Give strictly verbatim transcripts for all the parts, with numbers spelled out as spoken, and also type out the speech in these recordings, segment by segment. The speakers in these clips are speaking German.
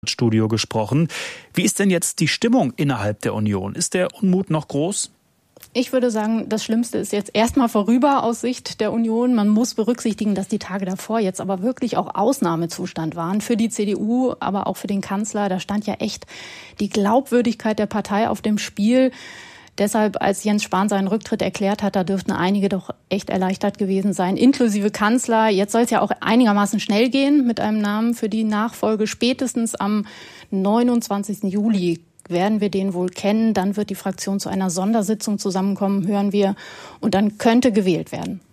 Studio gesprochen. Wie ist denn jetzt die Stimmung innerhalb der Union? Ist der Unmut noch groß? Ich würde sagen, das Schlimmste ist jetzt erstmal vorüber aus Sicht der Union. Man muss berücksichtigen, dass die Tage davor jetzt aber wirklich auch Ausnahmezustand waren für die C D U, aber auch für den Kanzler. Da stand ja echt die Glaubwürdigkeit der Partei auf dem Spiel. Deshalb, als Jens Spahn seinen Rücktritt erklärt hat, da dürften einige doch echt erleichtert gewesen sein, inklusive Kanzler. Jetzt soll es ja auch einigermaßen schnell gehen mit einem Namen für die Nachfolge. Spätestens am neunundzwanzigsten Juli werden wir den wohl kennen. Dann wird die Fraktion zu einer Sondersitzung zusammenkommen, hören wir. Und dann könnte gewählt werden.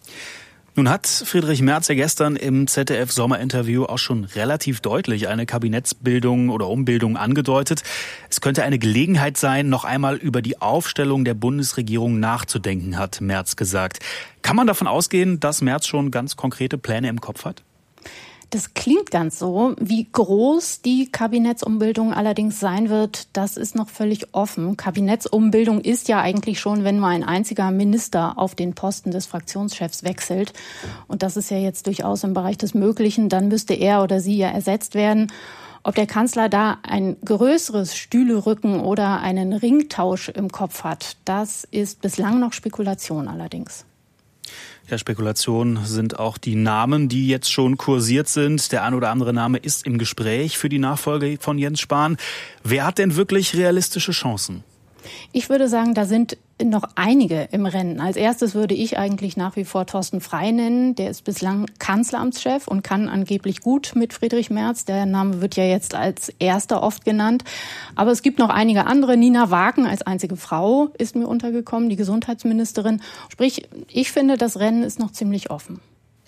Nun hat Friedrich Merz ja gestern im Z D F-Sommerinterview auch schon relativ deutlich eine Kabinettsbildung oder Umbildung angedeutet. Es könnte eine Gelegenheit sein, noch einmal über die Aufstellung der Bundesregierung nachzudenken, hat Merz gesagt. Kann man davon ausgehen, dass Merz schon ganz konkrete Pläne im Kopf hat? Das klingt ganz so. Wie groß die Kabinettsumbildung allerdings sein wird, das ist noch völlig offen. Kabinettsumbildung ist ja eigentlich schon, wenn nur ein einziger Minister auf den Posten des Fraktionschefs wechselt. Und das ist ja jetzt durchaus im Bereich des Möglichen. Dann müsste er oder sie ja ersetzt werden. Ob der Kanzler da ein größeres Stühlerücken oder einen Ringtausch im Kopf hat, das ist bislang noch Spekulation allerdings. Ja, Spekulationen sind auch die Namen, die jetzt schon kursiert sind. Der ein oder andere Name ist im Gespräch für die Nachfolge von Jens Spahn. Wer hat denn wirklich realistische Chancen? Ich würde sagen, da sind noch einige im Rennen. Als erstes würde ich eigentlich nach wie vor Thorsten Frey nennen. Der ist bislang Kanzleramtschef und kann angeblich gut mit Friedrich Merz. Der Name wird ja jetzt als erster oft genannt. Aber es gibt noch einige andere. Nina Wagen als einzige Frau ist mir untergekommen, die Gesundheitsministerin. Sprich, ich finde, das Rennen ist noch ziemlich offen.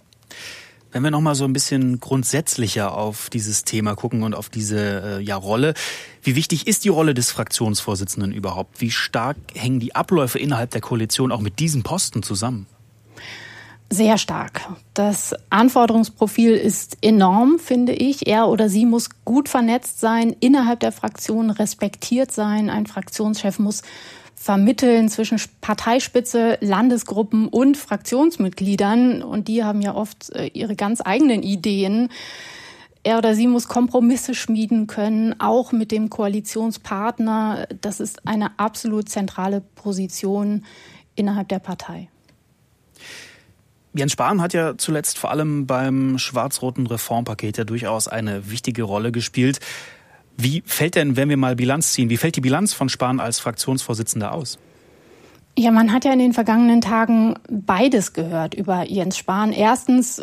Wenn wir noch mal so ein bisschen grundsätzlicher auf dieses Thema gucken und auf diese äh, ja, Rolle. Wie wichtig ist die Rolle des Fraktionsvorsitzenden überhaupt? Wie stark hängen die Abläufe innerhalb der Koalition auch mit diesem Posten zusammen? Sehr stark. Das Anforderungsprofil ist enorm, finde ich. Er oder sie muss gut vernetzt sein, innerhalb der Fraktion respektiert sein. Ein Fraktionschef muss vermitteln zwischen Parteispitze, Landesgruppen und Fraktionsmitgliedern. Und die haben ja oft ihre ganz eigenen Ideen. Er oder sie muss Kompromisse schmieden können, auch mit dem Koalitionspartner. Das ist eine absolut zentrale Position innerhalb der Partei. Jens Spahn hat ja zuletzt vor allem beim schwarz-roten Reformpaket ja durchaus eine wichtige Rolle gespielt. Wie fällt denn, wenn wir mal Bilanz ziehen, wie fällt die Bilanz von Spahn als Fraktionsvorsitzender aus? Ja, man hat ja in den vergangenen Tagen beides gehört über Jens Spahn. Erstens,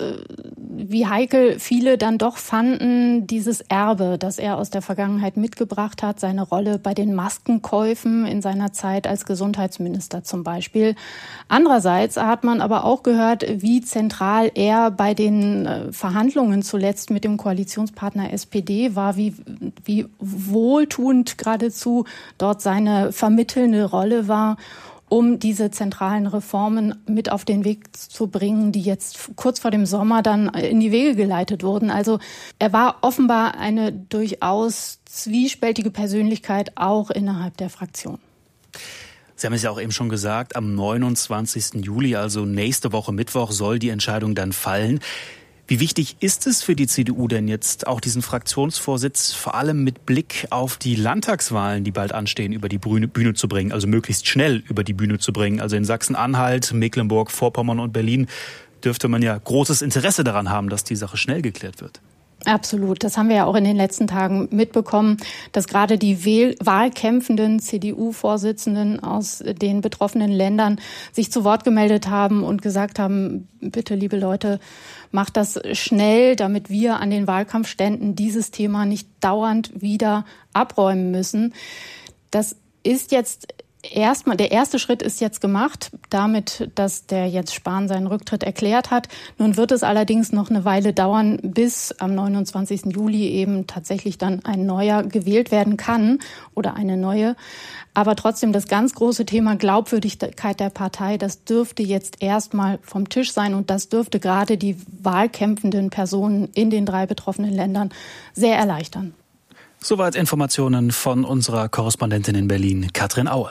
wie heikel viele dann doch fanden, dieses Erbe, das er aus der Vergangenheit mitgebracht hat, seine Rolle bei den Maskenkäufen in seiner Zeit als Gesundheitsminister zum Beispiel. Andererseits hat man aber auch gehört, wie zentral er bei den Verhandlungen zuletzt mit dem Koalitionspartner S P D war, wie, wie wohltuend geradezu dort seine vermittelnde Rolle war, um diese zentralen Reformen mit auf den Weg zu bringen, die jetzt kurz vor dem Sommer dann in die Wege geleitet wurden. Also er war offenbar eine durchaus zwiespältige Persönlichkeit, auch innerhalb der Fraktion. Sie haben es ja auch eben schon gesagt, am neunundzwanzigsten Juli, also nächste Woche Mittwoch, soll die Entscheidung dann fallen. Wie wichtig ist es für die C D U denn jetzt auch diesen Fraktionsvorsitz vor allem mit Blick auf die Landtagswahlen, die bald anstehen, über die Bühne, Bühne zu bringen, also möglichst schnell über die Bühne zu bringen? Also in Sachsen-Anhalt, Mecklenburg, Vorpommern und Berlin dürfte man ja großes Interesse daran haben, dass die Sache schnell geklärt wird. Absolut. Das haben wir ja auch in den letzten Tagen mitbekommen, dass gerade die Wähl- wahlkämpfenden C D U-Vorsitzenden aus den betroffenen Ländern sich zu Wort gemeldet haben und gesagt haben, bitte, liebe Leute, macht das schnell, damit wir an den Wahlkampfständen dieses Thema nicht dauernd wieder abräumen müssen. Das ist jetzt Erstmal, der erste Schritt ist jetzt gemacht, damit, dass der Jens Spahn seinen Rücktritt erklärt hat. Nun wird es allerdings noch eine Weile dauern, bis am neunundzwanzigsten Juli eben tatsächlich dann ein neuer gewählt werden kann oder eine neue. Aber trotzdem das ganz große Thema Glaubwürdigkeit der Partei, das dürfte jetzt erstmal vom Tisch sein und das dürfte gerade die wahlkämpfenden Personen in den drei betroffenen Ländern sehr erleichtern. Soweit Informationen von unserer Korrespondentin in Berlin, Katrin Aue.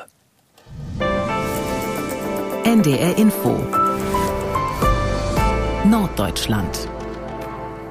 N D R Info Norddeutschland.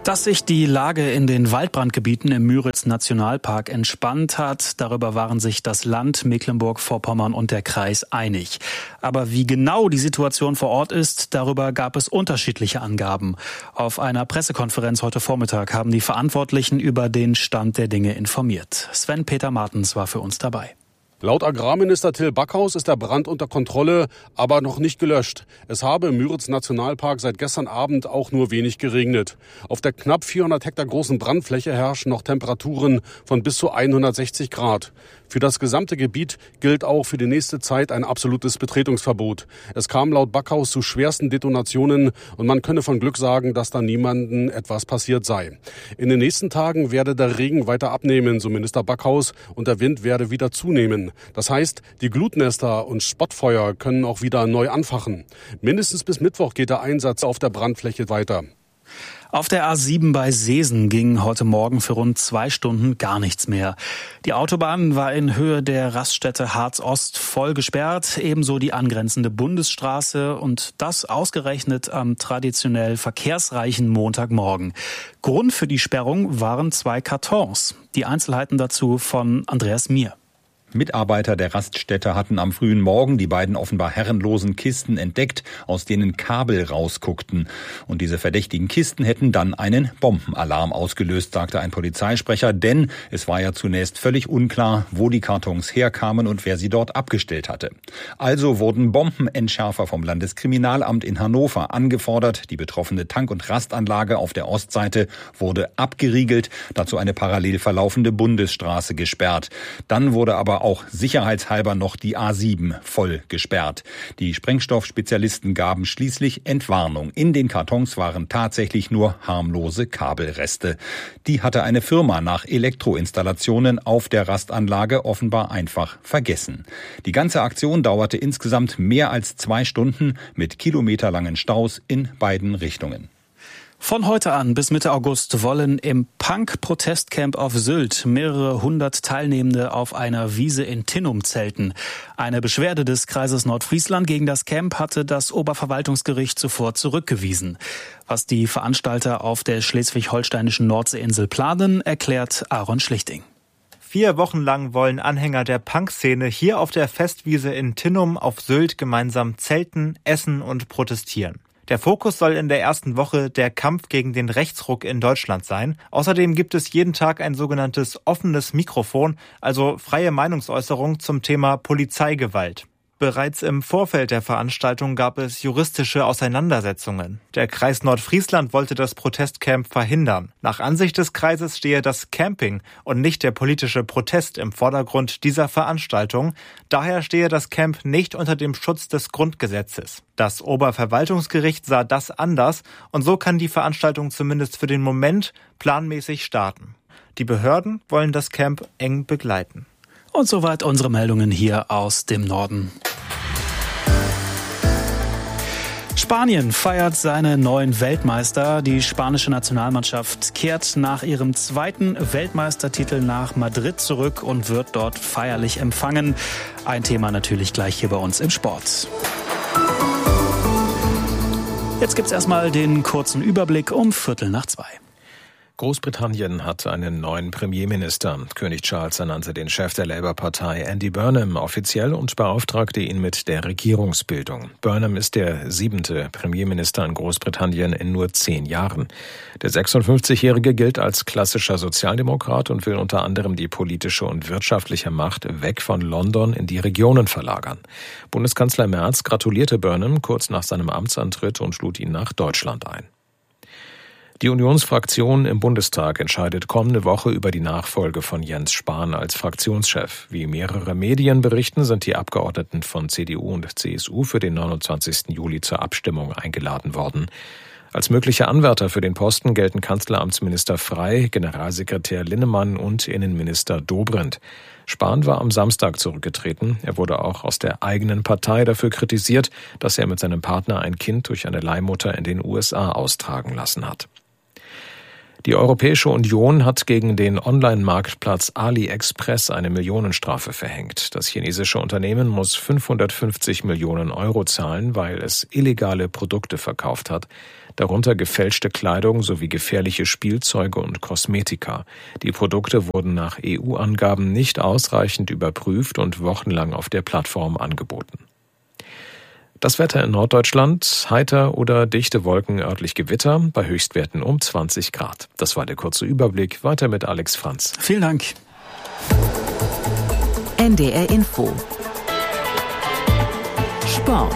Dass sich die Lage in den Waldbrandgebieten im Müritz-Nationalpark entspannt hat, darüber waren sich das Land, Mecklenburg-Vorpommern und der Kreis einig. Aber wie genau die Situation vor Ort ist, darüber gab es unterschiedliche Angaben. Auf einer Pressekonferenz heute Vormittag haben die Verantwortlichen über den Stand der Dinge informiert. Sven-Peter Martens war für uns dabei. Laut Agrarminister Till Backhaus ist der Brand unter Kontrolle, aber noch nicht gelöscht. Es habe im Müritz-Nationalpark seit gestern Abend auch nur wenig geregnet. Auf der knapp vierhundert Hektar großen Brandfläche herrschen noch Temperaturen von bis zu hundertsechzig Grad. Für das gesamte Gebiet gilt auch für die nächste Zeit ein absolutes Betretungsverbot. Es kam laut Backhaus zu schwersten Detonationen und man könne von Glück sagen, dass da niemandem etwas passiert sei. In den nächsten Tagen werde der Regen weiter abnehmen, so Minister Backhaus, und der Wind werde wieder zunehmen. Das heißt, die Glutnester und Spottfeuer können auch wieder neu anfachen. Mindestens bis Mittwoch geht der Einsatz auf der Brandfläche weiter. Auf der A sieben bei Seesen ging heute Morgen für rund zwei Stunden gar nichts mehr. Die Autobahn war in Höhe der Raststätte Harz-Ost voll gesperrt, ebenso die angrenzende Bundesstraße und das ausgerechnet am traditionell verkehrsreichen Montagmorgen. Grund für die Sperrung waren zwei Kartons. Die Einzelheiten dazu von Andreas Mier. Mitarbeiter der Raststätte hatten am frühen Morgen die beiden offenbar herrenlosen Kisten entdeckt, aus denen Kabel rausguckten. Und diese verdächtigen Kisten hätten dann einen Bombenalarm ausgelöst, sagte ein Polizeisprecher, denn es war ja zunächst völlig unklar, wo die Kartons herkamen und wer sie dort abgestellt hatte. Also wurden Bombenentschärfer vom Landeskriminalamt in Hannover angefordert. Die betroffene Tank- und Rastanlage auf der Ostseite wurde abgeriegelt, dazu eine parallel verlaufende Bundesstraße gesperrt. Dann wurde aber auch sicherheitshalber noch die A sieben voll gesperrt. Die Sprengstoffspezialisten gaben schließlich Entwarnung. In den Kartons waren tatsächlich nur harmlose Kabelreste. Die hatte eine Firma nach Elektroinstallationen auf der Rastanlage offenbar einfach vergessen. Die ganze Aktion dauerte insgesamt mehr als zwei Stunden mit kilometerlangen Staus in beiden Richtungen. Von heute an bis Mitte August wollen im Punk-Protestcamp auf Sylt mehrere hundert Teilnehmende auf einer Wiese in Tinnum zelten. Eine Beschwerde des Kreises Nordfriesland gegen das Camp hatte das Oberverwaltungsgericht zuvor zurückgewiesen. Was die Veranstalter auf der schleswig-holsteinischen Nordseeinsel planen, erklärt Aaron Schlichting. Vier Wochen lang wollen Anhänger der Punkszene hier auf der Festwiese in Tinnum auf Sylt gemeinsam zelten, essen und protestieren. Der Fokus soll in der ersten Woche der Kampf gegen den Rechtsruck in Deutschland sein. Außerdem gibt es jeden Tag ein sogenanntes offenes Mikrofon, also freie Meinungsäußerung zum Thema Polizeigewalt. Bereits im Vorfeld der Veranstaltung gab es juristische Auseinandersetzungen. Der Kreis Nordfriesland wollte das Protestcamp verhindern. Nach Ansicht des Kreises stehe das Camping und nicht der politische Protest im Vordergrund dieser Veranstaltung. Daher stehe das Camp nicht unter dem Schutz des Grundgesetzes. Das Oberverwaltungsgericht sah das anders und so kann die Veranstaltung zumindest für den Moment planmäßig starten. Die Behörden wollen das Camp eng begleiten. Und soweit unsere Meldungen hier aus dem Norden. Spanien feiert seine neuen Weltmeister. Die spanische Nationalmannschaft kehrt nach ihrem zweiten Weltmeistertitel nach Madrid zurück und wird dort feierlich empfangen. Ein Thema natürlich gleich hier bei uns im Sport. Jetzt gibt's erstmal den kurzen Überblick um Viertel nach zwei. Großbritannien hat einen neuen Premierminister. König Charles ernannte den Chef der Labour-Partei Andy Burnham offiziell und beauftragte ihn mit der Regierungsbildung. Burnham ist der siebente Premierminister in Großbritannien in nur zehn Jahren. Der sechsundfünfzigjährige gilt als klassischer Sozialdemokrat und will unter anderem die politische und wirtschaftliche Macht weg von London in die Regionen verlagern. Bundeskanzler Merz gratulierte Burnham kurz nach seinem Amtsantritt und lud ihn nach Deutschland ein. Die Unionsfraktion im Bundestag entscheidet kommende Woche über die Nachfolge von Jens Spahn als Fraktionschef. Wie mehrere Medien berichten, sind die Abgeordneten von C D U und C S U für den neunundzwanzigsten Juli zur Abstimmung eingeladen worden. Als mögliche Anwärter für den Posten gelten Kanzleramtsminister Frey, Generalsekretär Linnemann und Innenminister Dobrindt. Spahn war am Samstag zurückgetreten. Er wurde auch aus der eigenen Partei dafür kritisiert, dass er mit seinem Partner ein Kind durch eine Leihmutter in den U S A austragen lassen hat. Die Europäische Union hat gegen den Online-Marktplatz AliExpress eine Millionenstrafe verhängt. Das chinesische Unternehmen muss fünfhundertfünfzig Millionen Euro zahlen, weil es illegale Produkte verkauft hat. darunter gefälschte Kleidung sowie gefährliche Spielzeuge und Kosmetika. Die Produkte wurden nach E U-Angaben nicht ausreichend überprüft und wochenlang auf der Plattform angeboten. Das Wetter in Norddeutschland, heiter oder dichte Wolken, örtlich Gewitter, bei Höchstwerten um zwanzig Grad. Das war der kurze Überblick. Weiter mit Alex Franz. Vielen Dank. N D R Info. Sport.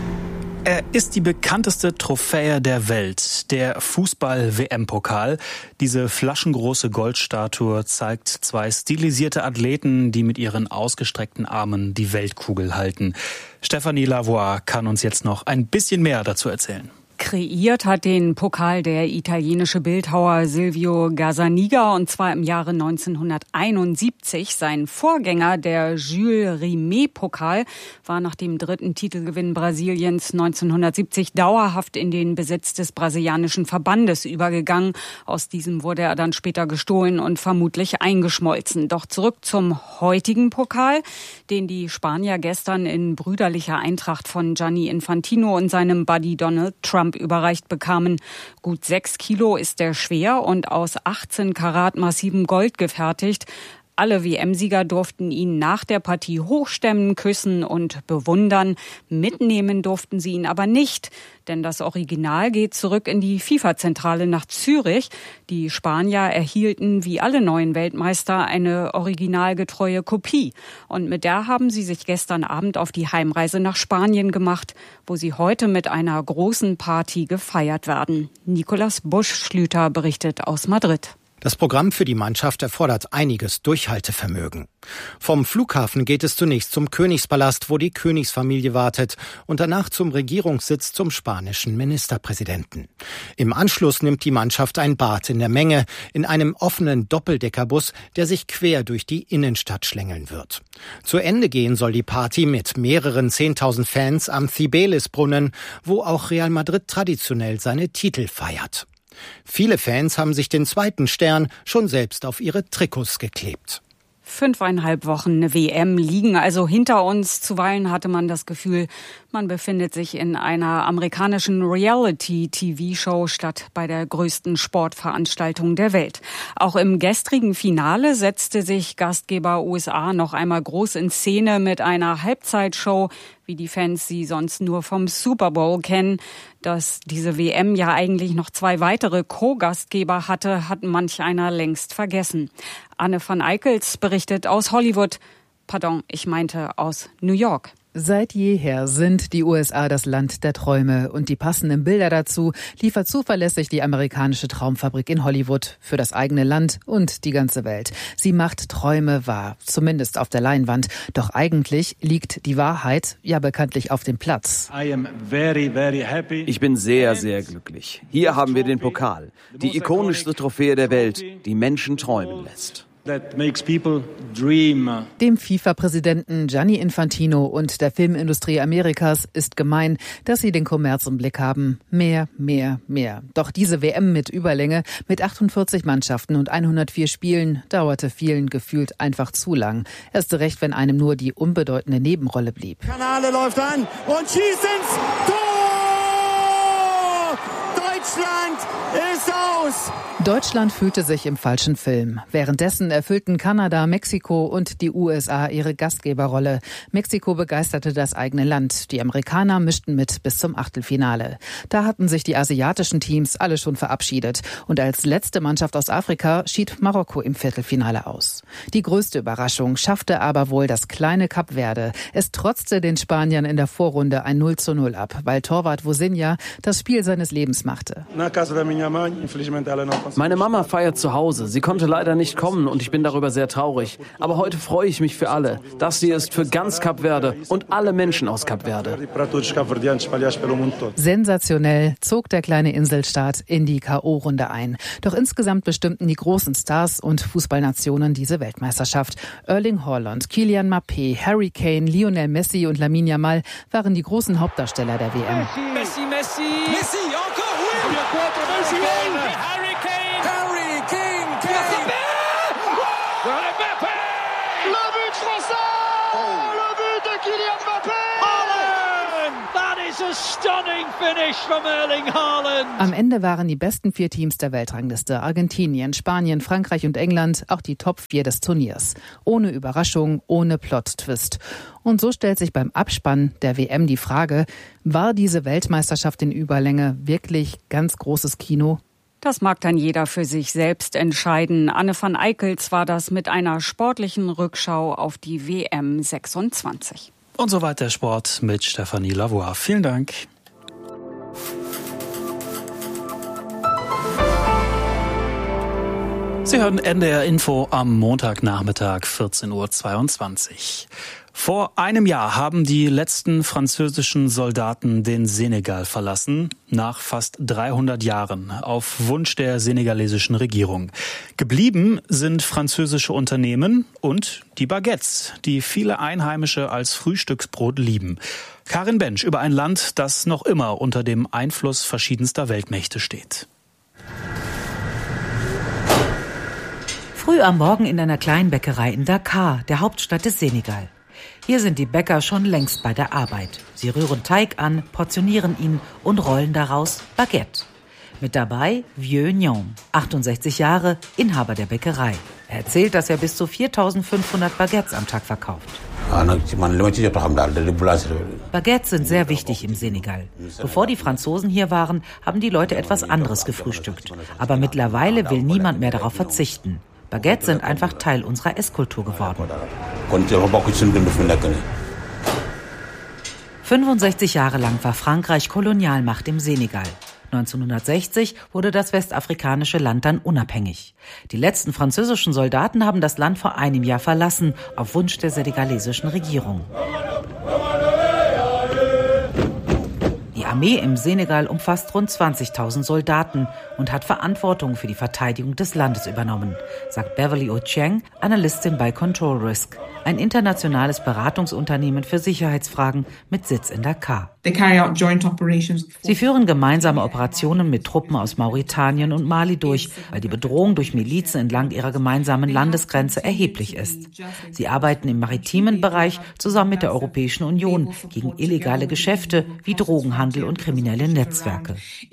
Er ist die bekannteste Trophäe der Welt, der Fußball-W M-Pokal. Diese flaschengroße Goldstatue zeigt zwei stilisierte Athleten, die mit ihren ausgestreckten Armen die Weltkugel halten. Stefanie Lavoie kann uns jetzt noch ein bisschen mehr dazu erzählen. Kreiert hat den Pokal der italienische Bildhauer Silvio Gazzaniga, und zwar im Jahre neunzehnhunderteinundsiebzig. Sein Vorgänger, der Jules Rimet-Pokal, war nach dem dritten Titelgewinn Brasiliens neunzehnhundertsiebzig dauerhaft in den Besitz des brasilianischen Verbandes übergegangen. Aus diesem wurde er dann später gestohlen und vermutlich eingeschmolzen. Doch zurück zum heutigen Pokal, den die Spanier gestern in brüderlicher Eintracht von Gianni Infantino und seinem Buddy Donald Trump überreicht bekamen. Gut sechs Kilo ist er schwer und aus achtzehn Karat massivem Gold gefertigt. Alle W M-Sieger durften ihn nach der Partie hochstemmen, küssen und bewundern. Mitnehmen durften sie ihn aber nicht, denn das Original geht zurück in die FIFA-Zentrale nach Zürich. Die Spanier erhielten wie alle neuen Weltmeister eine originalgetreue Kopie. Und mit der haben sie sich gestern Abend auf die Heimreise nach Spanien gemacht, wo sie heute mit einer großen Party gefeiert werden. Nicolas Busch-Schlüter berichtet aus Madrid. Das Programm für die Mannschaft erfordert einiges Durchhaltevermögen. Vom Flughafen geht es zunächst zum Königspalast, wo die Königsfamilie wartet, und danach zum Regierungssitz zum spanischen Ministerpräsidenten. Im Anschluss nimmt die Mannschaft ein Bad in der Menge in einem offenen Doppeldeckerbus, der sich quer durch die Innenstadt schlängeln wird. Zu Ende gehen soll die Party mit mehreren zehntausend Fans am Cibeles-Brunnen, wo auch Real Madrid traditionell seine Titel feiert. Viele Fans haben sich den zweiten Stern schon selbst auf ihre Trikots geklebt. Fünfeinhalb Wochen W M liegen also hinter uns. Zuweilen hatte man das Gefühl, man befindet sich in einer amerikanischen Reality-T V-Show statt bei der größten Sportveranstaltung der Welt. Auch im gestrigen Finale setzte sich Gastgeber U S A noch einmal groß in Szene mit einer Halbzeitshow, wie die Fans sie sonst nur vom Super Bowl kennen. Dass diese W M ja eigentlich noch zwei weitere Co-Gastgeber hatte, hat manch einer längst vergessen. Anne van Eickels berichtet aus Hollywood. Pardon, ich meinte aus New York. Seit jeher sind die U S A das Land der Träume, und die passenden Bilder dazu liefert zuverlässig die amerikanische Traumfabrik in Hollywood für das eigene Land und die ganze Welt. Sie macht Träume wahr, zumindest auf der Leinwand. Doch eigentlich liegt die Wahrheit ja bekanntlich auf dem Platz. Ich bin sehr, sehr glücklich. Hier haben wir den Pokal, die ikonischste Trophäe der Welt, die Menschen träumen lässt. Dem FIFA-Präsidenten Gianni Infantino und der Filmindustrie Amerikas ist gemein, dass sie den Kommerz im Blick haben. Mehr, mehr, mehr. Doch diese W M mit Überlänge, mit achtundvierzig Mannschaften und hundertvier Spielen, dauerte vielen gefühlt einfach zu lang. Erst recht, wenn einem nur die unbedeutende Nebenrolle blieb. Kanale läuft an und schießt ins Tor! Deutschland ist aus! Deutschland fühlte sich im falschen Film. Währenddessen erfüllten Kanada, Mexiko und die U S A ihre Gastgeberrolle. Mexiko begeisterte das eigene Land. Die Amerikaner mischten mit bis zum Achtelfinale. Da hatten sich die asiatischen Teams alle schon verabschiedet. Und als letzte Mannschaft aus Afrika schied Marokko im Viertelfinale aus. Die größte Überraschung schaffte aber wohl das kleine Kap Verde. Es trotzte den Spaniern in der Vorrunde ein null zu null ab, weil Torwart Vozinha das Spiel seines Lebens machte. Meine Mama feiert zu Hause. Sie konnte leider nicht kommen und ich bin darüber sehr traurig. Aber heute freue ich mich für alle. Das hier ist für ganz Kap Verde und alle Menschen aus Kap Verde. Sensationell zog der kleine Inselstaat in die K O-Runde ein. Doch insgesamt bestimmten die großen Stars und Fußballnationen diese Weltmeisterschaft. Erling Haaland, Kylian Mbappé, Harry Kane, Lionel Messi und Lamine Yamal waren die großen Hauptdarsteller der W M. Messi, Messi, Messi, encore, oui! Messi, Harry Kane, Harry Kane, Kane! Le but français! Le but de Kylian Mbappé! That is a stunning finish from Erling Haaland. Am Ende waren die besten vier Teams der Weltrangliste Argentinien, Spanien, Frankreich und England auch die Top vier des Turniers. Ohne Überraschung, ohne Plot-Twist. Und so stellt sich beim Abspann der W M die Frage, war diese Weltmeisterschaft in Überlänge wirklich ganz großes Kino? Das mag dann jeder für sich selbst entscheiden. Anne van Eickels war das mit einer sportlichen Rückschau auf die W M sechsundzwanzig. Und soweit der Sport mit Stefanie Lavoie. Vielen Dank. Sie hören N D R Info am Montagnachmittag vierzehn Uhr zweiundzwanzig. Vor einem Jahr haben die letzten französischen Soldaten den Senegal verlassen, nach fast dreihundert Jahren, auf Wunsch der senegalesischen Regierung. Geblieben sind französische Unternehmen und die Baguettes, die viele Einheimische als Frühstücksbrot lieben. Karin Bensch über ein Land, das noch immer unter dem Einfluss verschiedenster Weltmächte steht. Früh am Morgen in einer kleinen Bäckerei in Dakar, der Hauptstadt des Senegal. Hier sind die Bäcker schon längst bei der Arbeit. Sie rühren Teig an, portionieren ihn und rollen daraus Baguette. Mit dabei Vieux Niom, achtundsechzig Jahre, Inhaber der Bäckerei. Er erzählt, dass er bis zu viertausendfünfhundert Baguettes am Tag verkauft. Baguettes sind sehr wichtig im Senegal. Bevor die Franzosen hier waren, haben die Leute etwas anderes gefrühstückt. Aber mittlerweile will niemand mehr darauf verzichten. Baguettes sind einfach Teil unserer Esskultur geworden. fünfundsechzig Jahre lang war Frankreich Kolonialmacht im Senegal. neunzehnhundertsechzig wurde das westafrikanische Land dann unabhängig. Die letzten französischen Soldaten haben das Land vor einem Jahr verlassen, auf Wunsch der senegalesischen Regierung. Die Armee im Senegal umfasst rund zwanzigtausend Soldaten und hat Verantwortung für die Verteidigung des Landes übernommen, sagt Beverly Ocheng, Analystin bei Control Risk, ein internationales Beratungsunternehmen für Sicherheitsfragen mit Sitz in Dakar. Sie führen gemeinsame Operationen mit Truppen aus Mauretanien und Mali durch, weil die Bedrohung durch Milizen entlang ihrer gemeinsamen Landesgrenze erheblich ist. Sie arbeiten im maritimen Bereich zusammen mit der Europäischen Union gegen illegale Geschäfte wie Drogenhandel und kriminelle Netzwerke.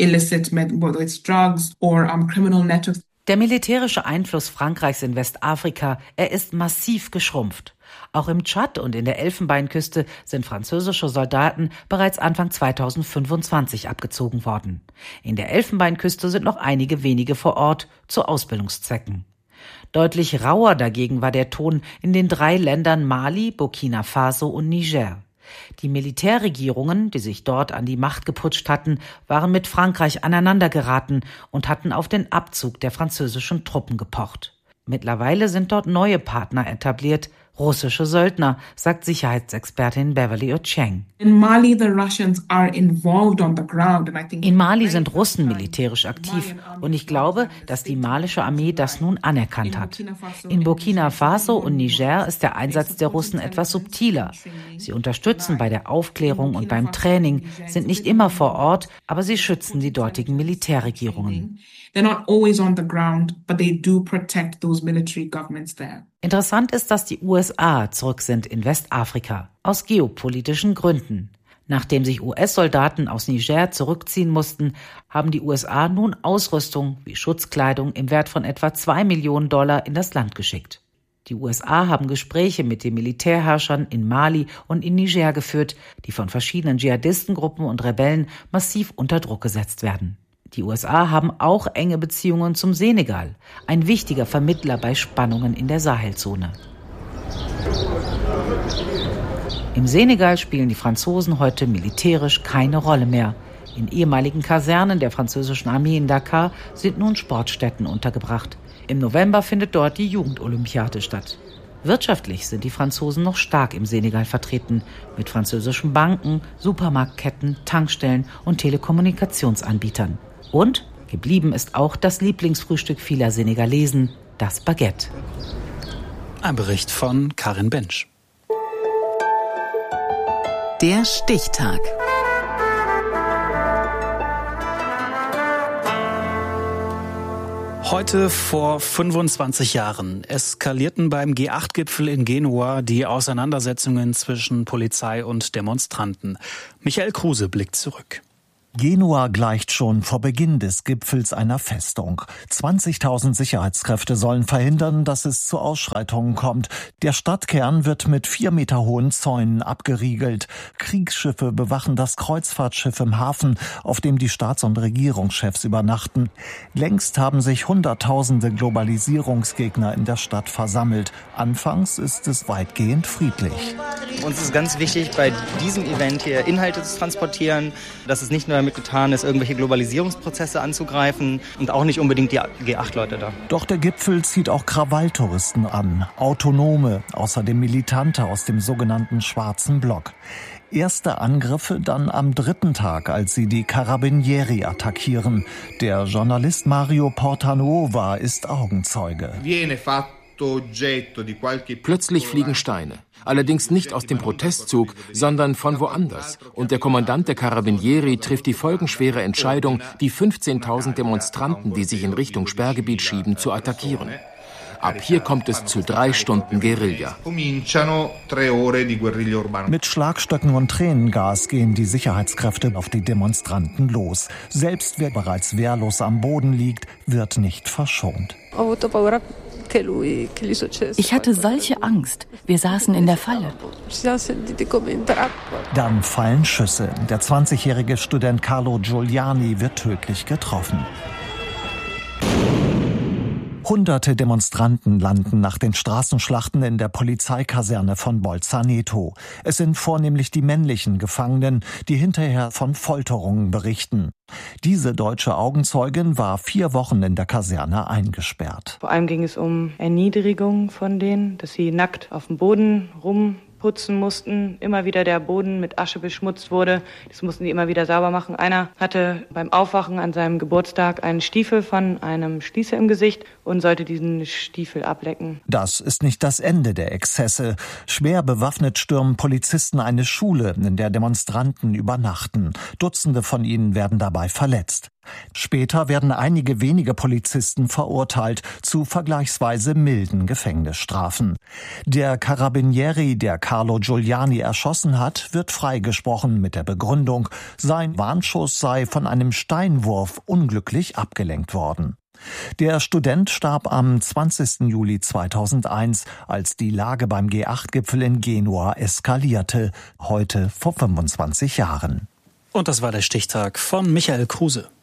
Der militärische Einfluss Frankreichs in Westafrika, er ist massiv geschrumpft. Auch im Tschad und in der Elfenbeinküste sind französische Soldaten bereits Anfang zweitausendfünfundzwanzig abgezogen worden. In der Elfenbeinküste sind noch einige wenige vor Ort zu Ausbildungszwecken. Deutlich rauer dagegen war der Ton in den drei Ländern Mali, Burkina Faso und Niger. Die Militärregierungen, die sich dort an die Macht geputscht hatten, waren mit Frankreich aneinandergeraten und hatten auf den Abzug der französischen Truppen gepocht. Mittlerweile sind dort neue Partner etabliert, russische Söldner, sagt Sicherheitsexpertin Beverly Ocheng. In Mali sind Russen militärisch aktiv und ich glaube, dass die malische Armee das nun anerkannt hat. In Burkina Faso und Niger ist der Einsatz der Russen etwas subtiler. Sie unterstützen bei der Aufklärung und beim Training, sind nicht immer vor Ort, aber sie schützen die dortigen Militärregierungen. Interessant ist, dass die U S A zurück sind in Westafrika, aus geopolitischen Gründen. Nachdem sich U S-Soldaten aus Niger zurückziehen mussten, haben die U S A nun Ausrüstung wie Schutzkleidung im Wert von etwa zwei Millionen Dollar in das Land geschickt. Die U S A haben Gespräche mit den Militärherrschern in Mali und in Niger geführt, die von verschiedenen Dschihadistengruppen und Rebellen massiv unter Druck gesetzt werden. Die U S A haben auch enge Beziehungen zum Senegal, ein wichtiger Vermittler bei Spannungen in der Sahelzone. Im Senegal spielen die Franzosen heute militärisch keine Rolle mehr. In ehemaligen Kasernen der französischen Armee in Dakar sind nun Sportstätten untergebracht. Im November findet dort die Jugendolympiade statt. Wirtschaftlich sind die Franzosen noch stark im Senegal vertreten, mit französischen Banken, Supermarktketten, Tankstellen und Telekommunikationsanbietern. Und geblieben ist auch das Lieblingsfrühstück vieler Senegalesen, das Baguette. Ein Bericht von Karin Bensch. Der Stichtag. Heute vor fünfundzwanzig Jahren eskalierten beim G acht Gipfel in Genua die Auseinandersetzungen zwischen Polizei und Demonstranten. Michael Kruse blickt zurück. Genua gleicht schon vor Beginn des Gipfels einer Festung. zwanzigtausend Sicherheitskräfte sollen verhindern, dass es zu Ausschreitungen kommt. Der Stadtkern wird mit vier Meter hohen Zäunen abgeriegelt. Kriegsschiffe bewachen das Kreuzfahrtschiff im Hafen, auf dem die Staats- und Regierungschefs übernachten. Längst haben sich Hunderttausende Globalisierungsgegner in der Stadt versammelt. Anfangs ist es weitgehend friedlich. Uns ist ganz wichtig, bei diesem Event hier Inhalte zu transportieren, dass es nicht nur damit getan ist, irgendwelche Globalisierungsprozesse anzugreifen und auch nicht unbedingt die G acht Leute da. Doch der Gipfel zieht auch Krawalltouristen an, Autonome, außerdem Militante aus dem sogenannten Schwarzen Block. Erste Angriffe dann am dritten Tag, als sie die Carabinieri attackieren. Der Journalist Mario Portanuova ist Augenzeuge. Plötzlich fliegen Steine. Allerdings nicht aus dem Protestzug, sondern von woanders. Und der Kommandant der Carabinieri trifft die folgenschwere Entscheidung, die fünfzehntausend Demonstranten, die sich in Richtung Sperrgebiet schieben, zu attackieren. Ab hier kommt es zu drei Stunden Guerilla. Mit Schlagstöcken und Tränengas gehen die Sicherheitskräfte auf die Demonstranten los. Selbst wer bereits wehrlos am Boden liegt, wird nicht verschont. Ich hatte solche Angst. Wir saßen in der Falle. Dann fallen Schüsse. Der zwanzigjährige Student Carlo Giuliani wird tödlich getroffen. Hunderte Demonstranten landen nach den Straßenschlachten in der Polizeikaserne von Bolzaneto. Es sind vornehmlich die männlichen Gefangenen, die hinterher von Folterungen berichten. Diese deutsche Augenzeugin war vier Wochen in der Kaserne eingesperrt. Vor allem ging es um Erniedrigung von denen, dass sie nackt auf dem Boden rumputzen mussten. Immer wieder der Boden mit Asche beschmutzt wurde. Das mussten die immer wieder sauber machen. Einer hatte beim Aufwachen an seinem Geburtstag einen Stiefel von einem Schließer im Gesicht und sollte diesen Stiefel ablecken. Das ist nicht das Ende der Exzesse. Schwer bewaffnet stürmen Polizisten eine Schule, in der Demonstranten übernachten. Dutzende von ihnen werden dabei verletzt. Später werden einige wenige Polizisten verurteilt zu vergleichsweise milden Gefängnisstrafen. Der Carabinieri, der Carlo Giuliani erschossen hat, wird freigesprochen mit der Begründung, sein Warnschuss sei von einem Steinwurf unglücklich abgelenkt worden. Der Student starb am zwanzigsten Juli zweitausendeins, als die Lage beim G acht Gipfel in Genua eskalierte, heute vor fünfundzwanzig Jahren. Und das war der Stichtag von Michael Kruse.